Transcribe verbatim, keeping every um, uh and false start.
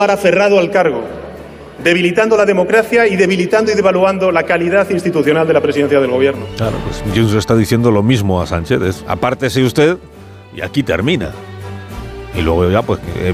aferrado al cargo, debilitando la democracia y debilitando y devaluando la calidad institucional de la presidencia del gobierno. Claro, pues Junts está diciendo lo mismo a Sánchez, es, apártese usted y aquí termina. Y luego ya, pues,